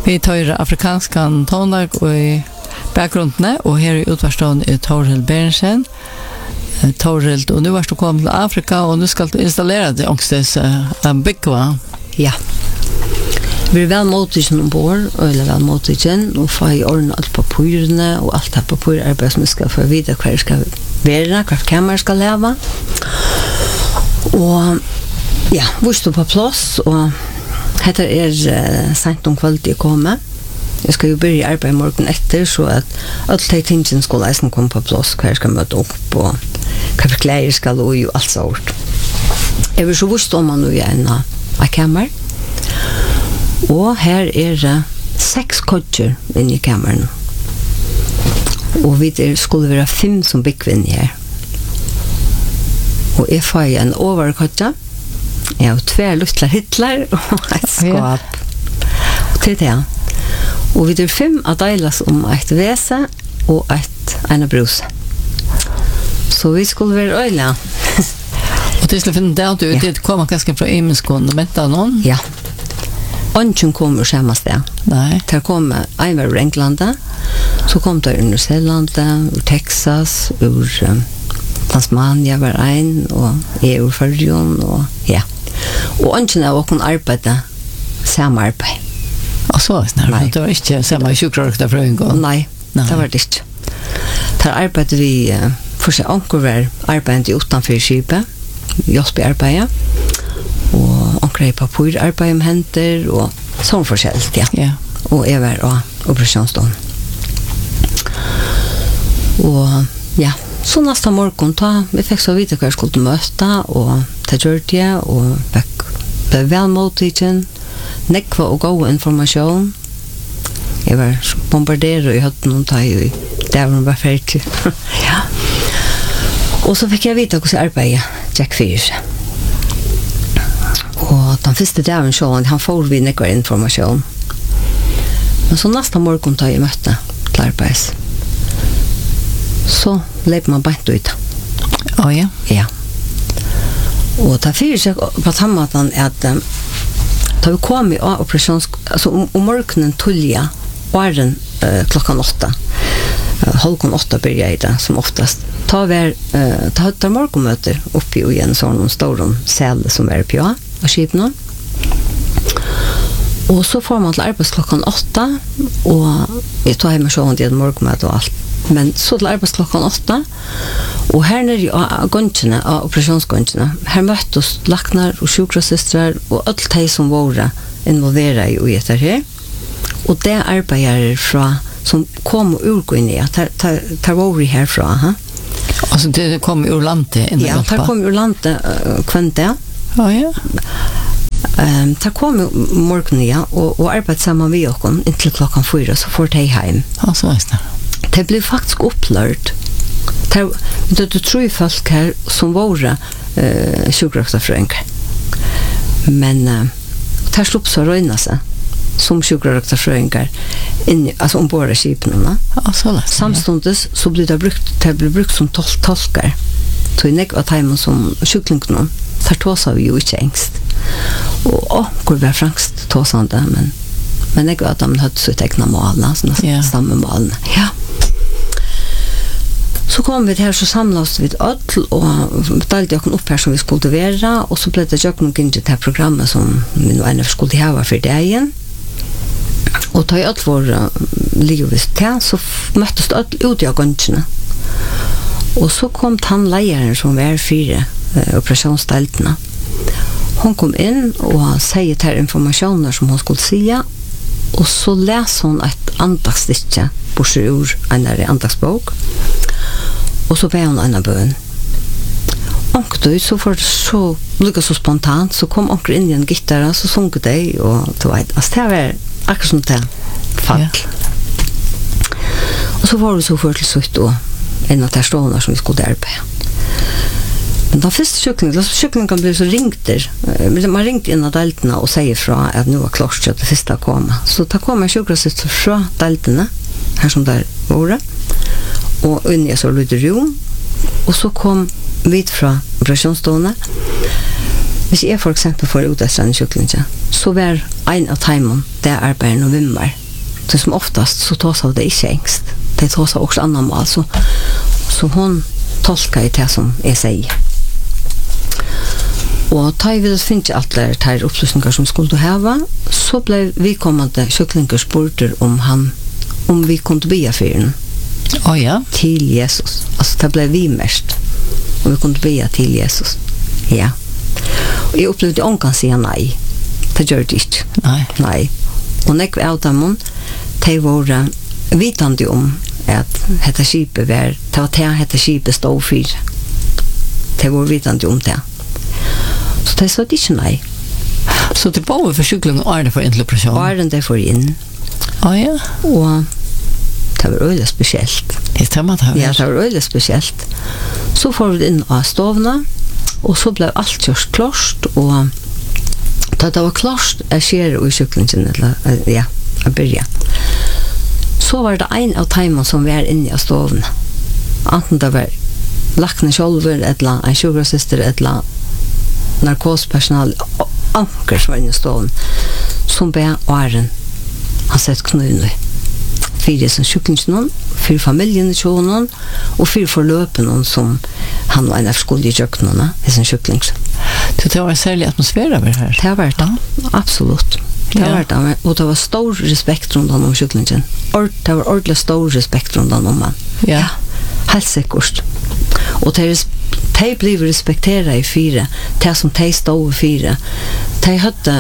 Vi tar afrikanskan tonlag i bakgrunden, og her i utvarstående Torhild Berensen. Torhild, og nu har du kommet til Afrika, og nu skal du installere det ångstes byggva. Ja. Vi er vel motigen ombord, eller vel motigen, og får i ordene alt papyrene, og alt det papyrarbeid som vi skal få vite hva det skal være, hva kammer skal leve. Og ja, vi står på plass, og dette sent om kvalitet å komme. Jeg skal jo begynne arbeid i morgen etter, så at alle de tingene skal leisen komme på plass, hva jeg skal møte opp, og hva for klær skal og jo alt sånt. Jeg vil så vust om man nå igjen av kammer. Og her det 6 kodger inne i kammeren. Og vi skulle være 5 som byggvinn her. Og jeg får en overkodger. Jeg har 2 luttler hitler og et skap. Og til det. Og vi 5 at deiles om et vese og en bruse. Så vi skulle være øyla. Og til å finne det at du kommer ganske fra Imenskånd og møtte noen? Ja. Ønsken kom ur samme sted. Nei. Der kom en var ur Englandet, så kom det ur New Zealand, ur Texas, ur Tasmania var en, og ur Førjøen, og ja. Og ønsken av å kunne arbeide samme arbeid. Og så snart, det var ikke samme sjukrarkta fra England? Nei, det var det ikke. Der arbeidet vi, for seg anker var arbeidet utenfor skipet, Josby-arbeidet, og omkring papyrarbeid med henter og sånn forskjellig, ja. Yeah. Og jeg var av operasjonsstånd. Og ja, så neste morgen vi fikk så vite hva jeg skulle møte, og det gjør det, og ble velmåtigen, nekva og god informasjon. Jeg var bombarderet og jeg hadde noen tag, og det var ferdig. Ja. Og så fikk jeg vite hvordan arbeidet gikk for seg. Og den første dagen sånn, han får vi nekvar informasjon. Men så neste morgen da jeg møtte til arbeids, så leip man beint ut. Ja? Ja. Og det fyrir seg på tammaten at da vi kom i operasjons, altså om morgenen tullja, var den klokkan 8. Halvkon 8 börjar i det, som oftast. Ta hötta morgonmöter uppe i en sån stor säl som på av skipna. Och så får man till arbetsklockan 8 och jag tar hem och så det morgonmöte och allt. Men så till arbetsklockan 8 och här nere i gångarna, operationsgångarna, här möttes läknar och sjuksköterskor och allt det som var involverade i det här. Och det arbetar från som kom ur Guinea, tar var vi härifrån, ha? Alltså det kom ur landet? Ja, det kom ur landet kvänta. Ja, ja. Det kom ur morgonen, ja, och arbetade samman med oss intill klockan 4, så får det hem. Ja, så är det. Det blev faktiskt upplört. Det tror jag folk här som var sjukröktarfrönkar. Men det slopp så röjna sig som sjukröktarfrönkar alltså ombord i skipen. Ja, så lätt. Samstundes så blir det brukt som tolkar. Så i nekva timen som sjuklingarna, där tåsar vi ju inte engst. Och går vi franskt tåsande, men nekva att de hade sitt egna målna, sådana stammemålna. Ja. Så kom vi här så samlades vi öll och talade jag upp här som vi skulle vara, och så blev det jag nog inte det här programmet som min vänner skulle ha för dagen. Och ta i allt vår livet till, så möttes det ut i gångarna. Och så kom tandläkaren som var 4 operationsstälterna. Hon kom in och säger till informationer som hon skulle säga, och så läser hon ett andagsstycke på ur en andagsbok, och så ber hon en bön. Och då så för så lyckas så spontant så kom onkel in i en gitarr, så sjöng det, och det var alltså det var akkurat som det fall. Ja. Och så var det så för till slut då en av de stålarna som vi skulle arbeta. Men den första kycklingen blev så ringt där. Man ringde in av delterna och säger från att nu var klart att det första komma. Så det kom en sjukröktarsyster från delterna, här som där var, och in i så lite rum. Och så kom vi från operationsstående. Hvis jeg for eksempel får ut en kycklingen, så var en av timon det arbeider og vimmer. Det som oftast så tås av det ikke engst. Det tås av også annan mål. Så hon tolkar i det som jeg sier. Og da vi finnes alle de opplysninger som skulle hava, så ble vi kommende sjuklinger spurter om vi kunne bia for den. Ja. Til Jesus. Altså det ble vi mest. Om vi kunne bia til Jesus. Ja. Og jeg opplevde ångan kan si nei. Det gjør det ikke. Nei. Og nekv av dem, de var vitande om at dette skipet var, det var det dette skipet stod for. De var vitande om det. Så de sa ikke nei. Så det var for sykling og det for interpretation? Og det for inn. Ja. Og det var øyelig spesielt. Ja, det var øyelig spesielt. Så får vi inn av stovna, og så ble alt gjort klart, og da det var klart jeg skjer i syklingen, ja, jeg begynte. Så var det en av timene som var inne i stovna. Anten det var lakne kjolver, eller en sjukrasister, eller narkospersonal, anker som var inne i stovna, som ber åren han sett knøyne for som syklingen, for familien i tjonen, og for forløpen som han var en av skulle i kjøkkenen i sin sykling. Det var en særlig atmosfære over her? Det har vært det, absolutt. Det har vært det, og det var stor respekt rundt om syklingen. Det var ordentlig stor respekt rundt om han. Ja. Helt sikkert. Og de blev respekteret i fire, det som de stod i fire. De hadde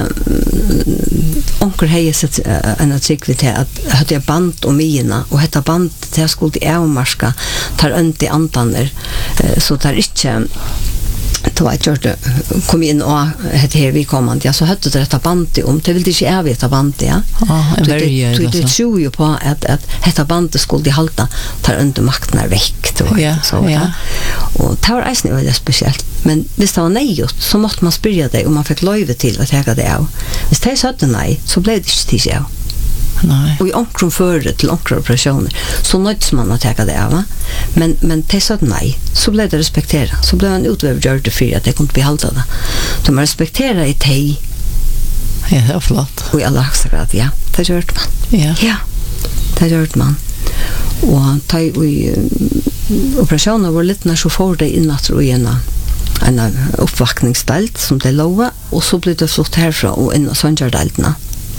onker hei sett en artikkel til at hadde jeg band om mine, og hette band til jeg skulle i avmarska, tar ønt i andaner, så det ikke då jag gjorde kom in och hette här vi kommande så hade det detta band om det ville inte jag veta band ja det tror ju på att detta band skulle halta tar under makten väck då så ja och det var äsni väldigt speciellt men hvis det var nej så måste man spyrja dig om man fick lov till att ta det av hvis det sa nej så blev det inte till jag nej och i omkring före till omkring operationer så nöjts man att ta det av men det sa nej så blev det respektera så blev man utvävd för att det kunde behalta det de respekterar i tej ja det var flott och i alla högsta grad ja det gjorde man ja det gjorde man och ta i operationer var lite när så får det in att rojena en uppvaktningsdelt som det lova och så blev det flott härifrån och in och sönjardalterna.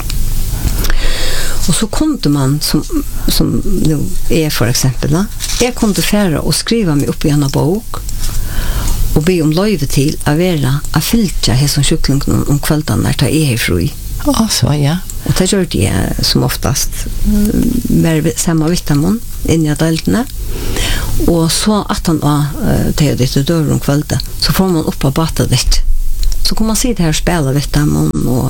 Och så kunde man som nu är för exempel jag kunde färra och skriva mig upp i en bok och be om lov till att vara att fylla här som sjukling om kvällen när det är fri. Så ja. Och det gör det som oftast med samma vitamin in i adulterna. Och så att han det det dör om kvällen så får man upp på batta det. Så kan man se det här spela vitamin och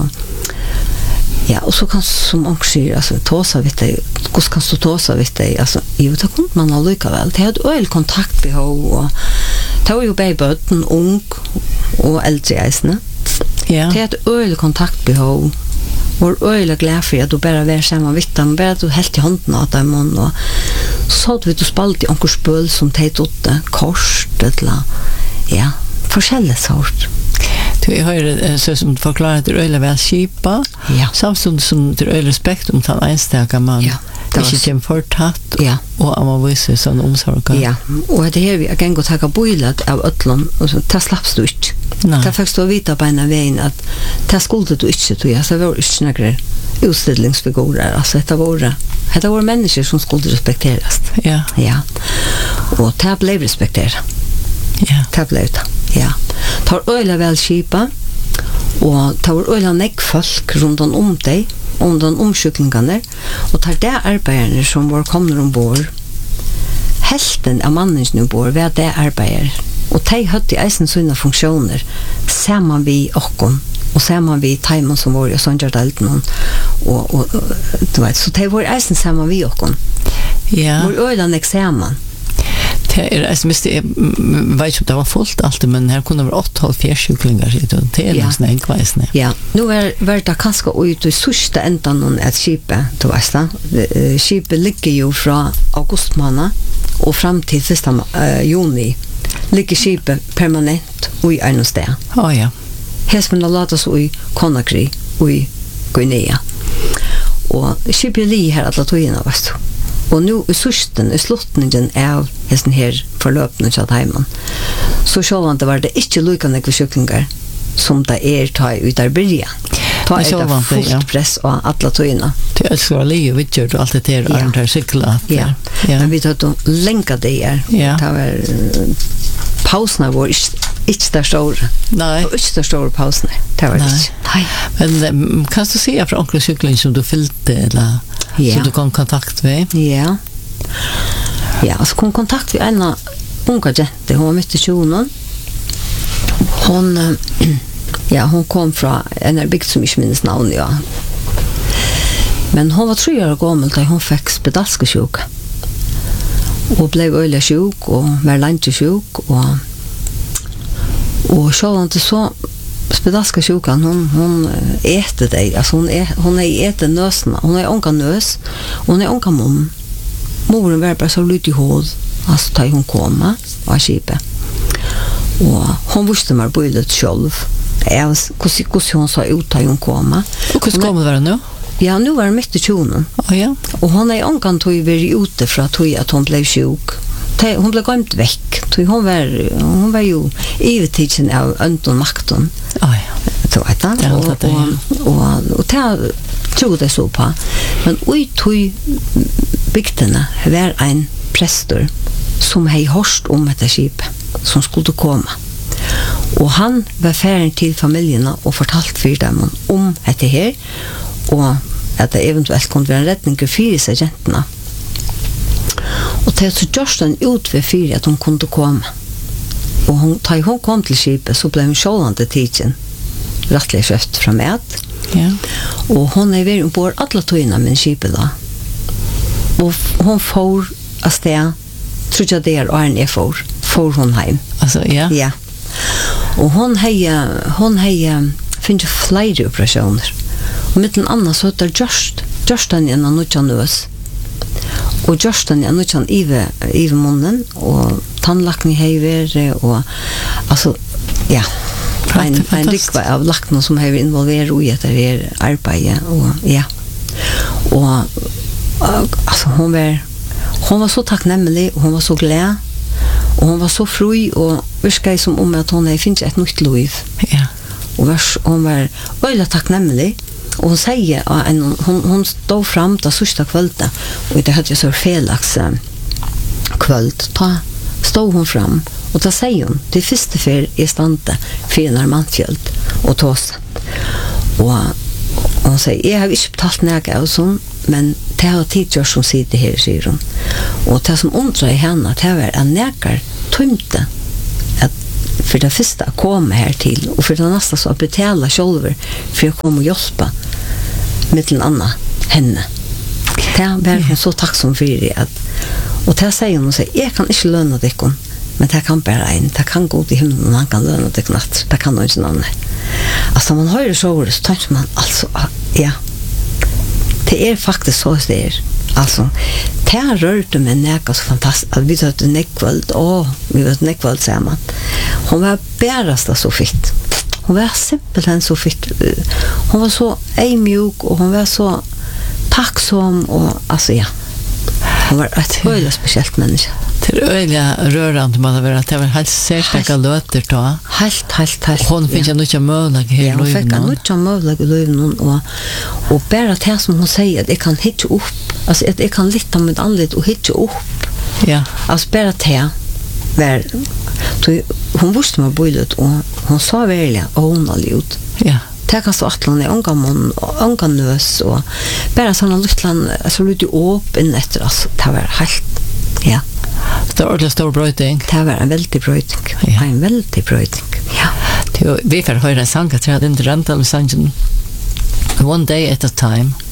ja, och så kan som också alltså tåsa vet dig. Hur ska du tåsa vet dig? Alltså, ju då kommer man allika väl. Det hade öl kontaktbehov och ta ju babyn ung och äldre äsna. Ja. Det hade öl kontaktbehov. Och öl glad för att du bara var samma vittan, bara du helt i handen av dem och så hade vi då spalt i onkel spöl som tät åt kors eller ja, forskjellige sort. Jag har så som förklarat det öle väl skipa. Ja. Samtidigt som det öle respekt om tal enstaka man. Ja. Det är inte förtatt. Ja. Och man visar sån omsorg. Ja. Och det här vi kan gå ta boilat av öllon och så ta slaps du inte. Ta faktiskt att vita på en väg att ta skuldet du inte så jag så var inte några utställningsfigurer alltså det var människor som skulle respekteras. Ja. Ja. Och det blev respekterat. Ja. Det blev det. Ja. Tar öle väl skipa och tar öle näck folk runt om dig och de omsjuklingarna och tar det arbetarna som var kommer ombord hälften av mannens nu bor vad det arbetar och de hade i eisen sina funktioner samman vi och samman vi timon som var ju Sönjardalten och du vet så det var eisen samman vi och ja och öle näck samman det är som det vet inte det var fullt allt men här kunde vara 8,5 sjuklingar i det är nästan en kväsne. Ja, nu är det kanske ut i sista ändan att skipa då västa. Skipet ligger ju från augustmånad och fram till 1 juni. Ligger skipet permanent och i en ställe. Ja. Här ska man låta så i Conakry i Guinea. Og skipet li her alla tøyina, vet du. Og nu i sørsten, i sluttningen av hesten her forløpningen til heimen, så sjålvan det var det ikke lykende kvisjuklinger som det ta ut der byrja. Ta det fullt press av alla tøyina. Det elsker å li og vidtgjørt og alt det der, og den sykla. Ja, men vi tatt å lenka det her. Det var pausene vår ikke der store. Nei. Og ikke der store pausene. Det var det ikke. Nei. Men kan du si fra onkel sykling som du fylte, eller som du kom kontakt med? Ja. Ja, altså kom kontakt med en unga jente. Hun var midt i 20. Hon kom fra en bygd som ikke minnes navn, ja. Men hon var 3 år gammel da hon fikk spedalskesjuk. Og ble øyelig sjuk, og var langt sjuk, og sjålan til så spedalskesjukan, hon eter deg, altså hon eter nøsene, hon onka nøs, og hon onka munn. Moren var bare så lydig i hoved, altså da hon kom av skipet. Og hon visste meg bøylet selv, hvordan hon sa ut da hon kom. Og hvordan kom det være nå? Ja, nu var det mitt i 20. Ja. Og hon ongan tog vært ute fra tog at hon ble sjuk. Hon ble gømt vekk. Hon var jo ivetidsen av ønton makten. Ja. Så vet han. Og det tror det så på. Men ui tog bygdene var en prester som hei hørst om etter skipet som skulle komme. Og han var ferdig til familiene og fortalt for dem om dette her, og at det eventuelt kunne være en redning for seg jentene. Og til så gjørst han ut ved fire at hun kunne komme. Og da hun kom til skipet, så ble hun sjålande tidsen rettelig kjøft fra med. Ja. Og hun vært ombord alle tøyene med skipet da. Og hun får av sted, tror jeg det og en får hun hjem. Altså, ja? Ja. Og hun finner flere operasjoner. Og mitt en annen så heter Gjørsten igjen av nødjan nøs. Og Gjørsten igjen nødjan i munnen, og tannlakning heiver, og altså, ja, en rikva av lakten som heiver involverer i etter her arbeidet, og ja. Og altså, hun var så takknemlig, og hun var så glad, og hun var så fri, og virket som om at hun finnes et nytt liv. Ja. Og hun var øyelig takknemlig, og hun sier, hun stod fram da sørste kvöldet, og det hadde jeg så felaks kvöld, da stod hun fram, og da sier hun, det første fer i stande for en mannfjöld og tås. Og hun sier, jeg har ikke betalt nægge av sånn, men det har tid gjør som sitter her, sier hun. Og det som undrer i henne, det var en nægger tømte for det første å komme her til, og for det neste så å betale selv for å komme og hjelpe med en annen henne. Det var hun så takksom for det. Og det sier hun, jeg kan ikke lønne dere, men det kan bare en. Det kan gå til himmelen, og han kan lønne dere natt. Det kan noe ikke annet. Altså, når man hører så ordet, så tenker man, altså, ja, det faktisk så det Altså, det rørte meg nægge så fantastisk, at vi tatt nekvøld, vi tatt nekvøld sammen. Hun var bærest så fitt. Hun var simpelthen så fitt. Hun var så eimjuk, og hun var så takksom, og altså, ja. Hun var et høylig spesielt menneske. Det øyelig rørende må det være, at det var helt særlig løter da. Helt. Hun fikk en nødvendig mølag her i løyven. Ja, hun fikk en nødvendig mølag i løyven, og bare det som hun sier, at jeg kan hitte opp, altså at jeg kan litte mitt anlitt og hitte opp. Ja. Altså bare det hun visste meg bøylet, og hun sa virkelig, og hun har livet. Ja. Det kan stå at hun er unga munn, og unga nøs, og bare sånn litt opp inn etter, altså, det var helt, ja. Det var ordentlig stor brøyting. Det var en veldig brøyting. Ja. En veldig brøyting, ja. Vi får høre en sang, at jeg hadde ikke rent av sangen One Day at a Time.